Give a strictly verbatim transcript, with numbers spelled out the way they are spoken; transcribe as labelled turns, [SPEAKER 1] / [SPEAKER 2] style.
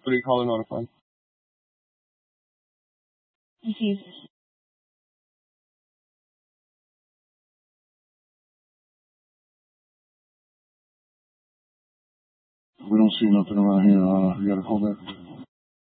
[SPEAKER 1] What do you call it notified?
[SPEAKER 2] Received.
[SPEAKER 1] We don't see nothing around here. Uh, you gotta call back.